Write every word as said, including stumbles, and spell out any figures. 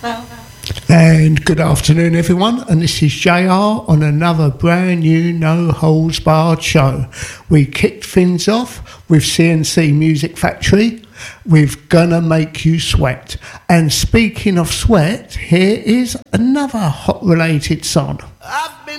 And good afternoon, everyone, and this is J R on another brand new No Holds Barred show. We kicked things off with C N C Music Factory with Gonna Make You Sweat. And speaking of sweat, here is another hot related song.